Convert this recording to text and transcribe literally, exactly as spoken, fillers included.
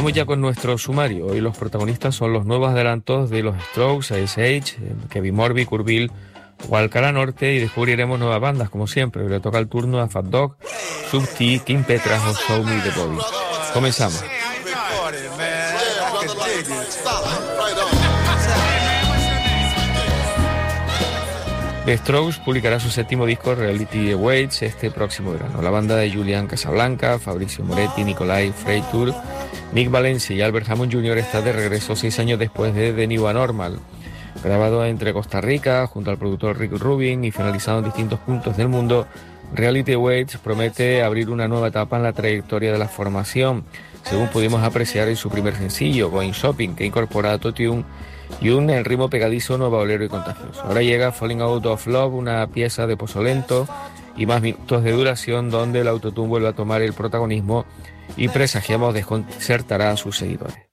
Vamos ya con nuestro sumario. Hoy los protagonistas son los nuevos adelantos de los Strokes, Ice Age, Kevin Morby, Curville o Alcalá Norte, y descubriremos nuevas bandas, como siempre. Le toca el turno a Fat Dog, Sub T, Kim Petras o Show Me the Body. Comenzamos. The Strokes publicará su séptimo disco, Reality Awaits, este próximo verano. La banda de Julian Casablanca, Fabrizio Moretti, Nicolai Freitur, Nick Valencia y Albert Hammond junior está de regreso seis años después de The New Anormal. Grabado entre Costa Rica, junto al productor Rick Rubin y finalizado en distintos puntos del mundo, Reality Awaits promete abrir una nueva etapa en la trayectoria de la formación, según pudimos apreciar en su primer sencillo, Going Shopping, que incorpora autotune y un el ritmo pegadizo, nuevo bolero y contagioso. Ahora llega Falling Out of Love, una pieza de pozo lento y más minutos de duración, donde el autotune vuelve a tomar el protagonismo y presagiamos desconcertará a sus seguidores.